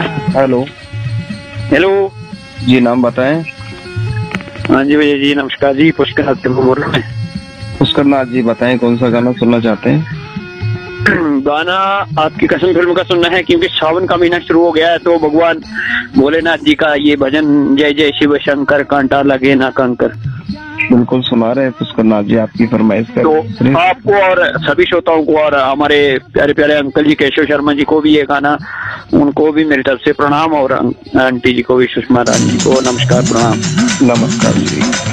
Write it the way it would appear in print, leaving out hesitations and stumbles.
Hello. Hello. जी नाम बताएं। हाँ जी भैया जी, नमस्कार जी, पुष्कर नाथ टेम्पो बोल रहे हैं। पुष्कर नाथ जी बताएं कौन सा गाना सुनना चाहते हैं। गाना आपकी कसम फिल्म का सुनना है, क्योंकि सावन का महीना शुरू हो गया है, तो भगवान भोलेनाथ जी का ये भजन, जय जय शिव शंकर कांटा लगे ना कंकर। बिल्कुल सुना रहे हैं पुष्कर नाथ जी, आपकी फरमाइश का। तो आपको और सभी श्रोताओं को और हमारे प्यारे प्यारे अंकल जी केशव शर्मा जी को भी ये गाना, उनको भी मेरी तरफ से प्रणाम, और आंटी जी को भी, सुषमा रानी जी को नमस्कार प्रणाम। नमस्कार जी।